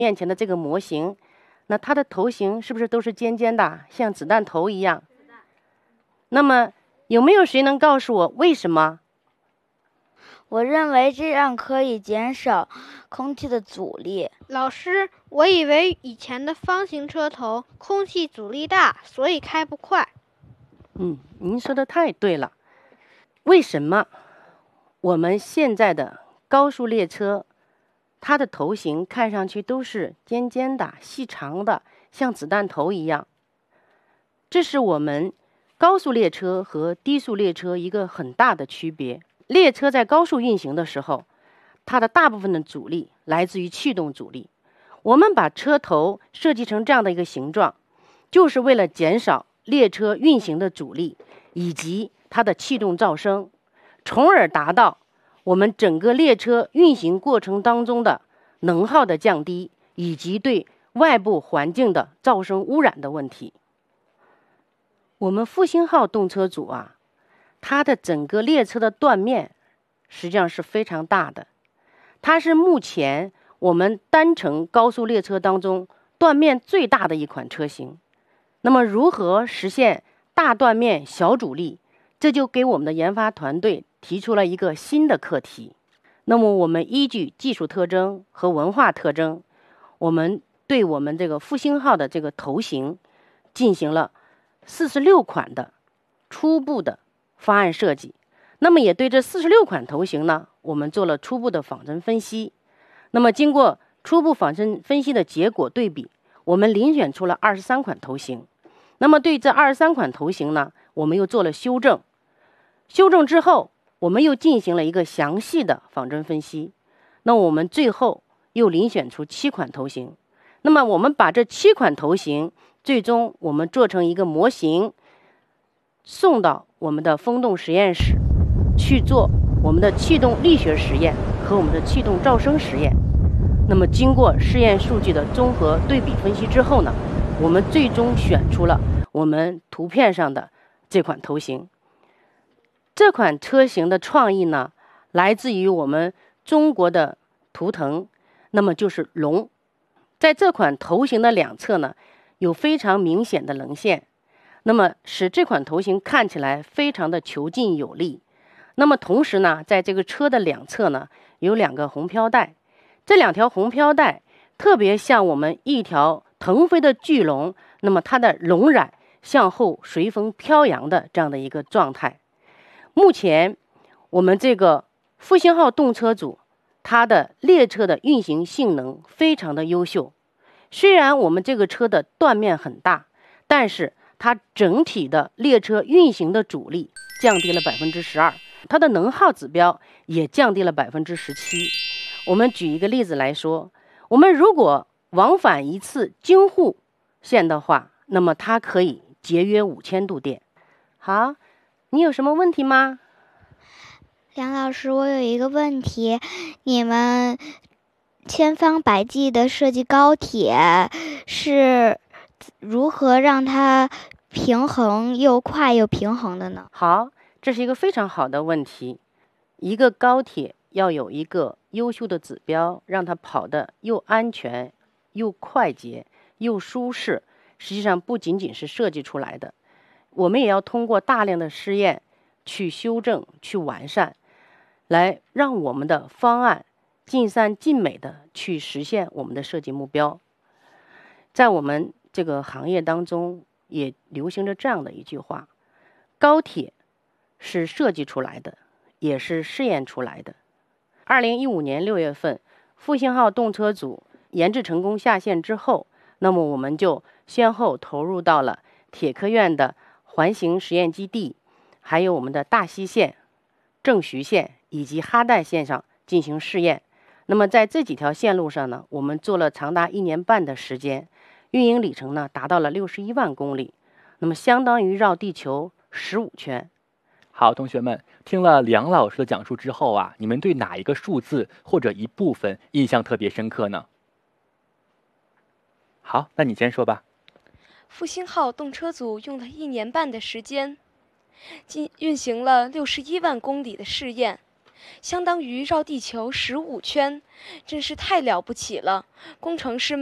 面前的这个模型，那它的头型是不是都是尖尖的，像子弹头一样？那么有没有谁能告诉我为什么？ 我认为这样可以减少空气的阻力。 老师，我以为以前的方形车头空气阻力大，所以开不快。 您说的太对了。为什么我们现在的高速列车，它的头型看上去都是尖尖的、细长的，像子弹头一样？这是我们高速列车和低速列车一个很大的区别。列车在高速运行的时候，它的大部分的阻力来自于气动阻力。我们把车头设计成这样的一个形状，就是为了减少列车运行的阻力以及它的气动噪声，从而达到我们整个列车运行过程当中的能耗的降低，以及对外部环境的噪声污染的问题。我们复兴号动车组啊，它的整个列车的断面实际上是非常大的，它是目前我们单程高速列车当中断面最大的一款车型。那么如何实现大断面小阻力，这就给我们的研发团队提出了一个新的课题。那么我们依据技术特征和文化特征，我们对我们这个复兴号的这个头型进行了46款的初步的方案设计。那么也对这46款头型呢，我们做了初步的仿真分析。那么经过初步仿真分析的结果对比，我们遴选出了23款头型。那么对这23款头型呢，我们又做了修正。修正之后，我们又进行了一个详细的仿真分析。那我们最后又遴选出7款头型。那么我们把这7款头型最终我们做成一个模型，送到我们的风洞实验室去做我们的气动力学实验和我们的气动噪声实验。那么经过试验数据的综合对比分析之后呢，我们最终选出了我们图片上的这款头型。这款车型的创意呢，来自于我们中国的图腾，那么就是龙。在这款头型的两侧呢，有非常明显的棱线，那么使这款头型看起来非常的遒劲有力。那么同时呢，在这个车的两侧呢，有2个红飘带，这2条红飘带特别像我们一条腾飞的巨龙，那么它的龙冉向后随风飘扬的这样的一个状态。目前我们这个复兴号动车组，它的列车的运行性能非常的优秀。虽然我们这个车的断面很大，但是它整体的列车运行的阻力降低了12%，它的能耗指标也降低了17%。我们举一个例子来说，我们如果往返一次京沪线的话，那么它可以节约5000度电。好，你有什么问题吗？ 梁老师，我有一个问题，你们千方百计的设计高铁是如何让它平衡又快又平衡的呢？ 好，这是一个非常好的问题。一个高铁要有一个优秀的指标，让它跑得又安全又快捷又舒适，实际上不仅仅是设计出来的，我们也要通过大量的试验去修正去完善，来让我们的方案尽善尽美的去实现我们的设计目标。在我们这个行业当中也流行着这样的一句话，高铁是设计出来的，也是试验出来的。2015年6月份，复兴号动车组研制成功下线之后，那么我们就先后投入到了铁科院的环形实验基地，还有我们的大西线、正徐线以及哈代线上进行试验。那么在这几条线路上呢，我们做了长达1年半的时间，运营里程呢达到了61万公里，那么相当于绕地球15圈。 好，同学们，听了梁老师的讲述之后啊，你们对哪一个数字或者一部分印象特别深刻呢？好，那你先说吧。 复兴号动车组用了1年半的时间，运行了61万公里的试验， 相当于绕地球15圈，真是太了不起了！工程师